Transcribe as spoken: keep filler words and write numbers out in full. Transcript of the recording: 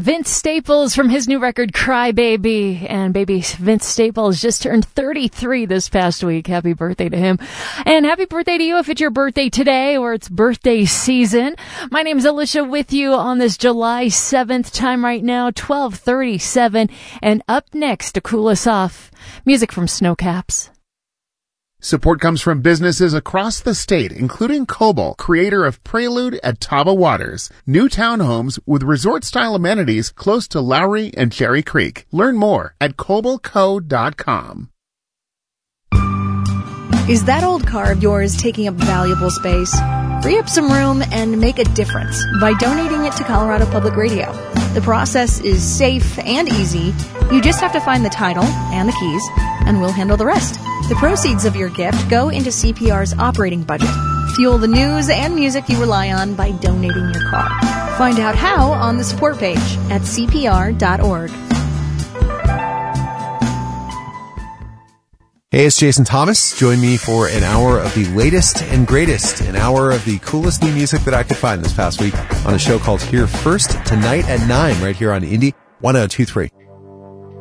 Vince Staples from his new record, Cry Baby. And baby Vince Staples just turned thirty-three this past week. Happy birthday to him. And happy birthday to you if it's your birthday today or it's birthday season. My name is Alicia with you on this July seventh, time right now, twelve thirty-seven. And up next to cool us off, music from Snowcaps. Support comes from businesses across the state, including Cobalt, creator of Prelude at Taba Waters, new townhomes with resort-style amenities close to Lowry and Cherry Creek. Learn more at cobalt co dot com. Is that old car of yours taking up valuable space? Free up some room and make a difference by donating it to Colorado Public Radio. The process is safe and easy. You just have to find the title and the keys, and we'll handle the rest. The proceeds of your gift go into C P R's operating budget. Fuel the news and music you rely on by donating your car. Find out how on the support page at c p r dot org. Hey, it's Jason Thomas. Join me for an hour of the latest and greatest, an hour of the coolest new music that I could find this past week on a show called Here First, tonight at nine, right here on Indie one oh two three.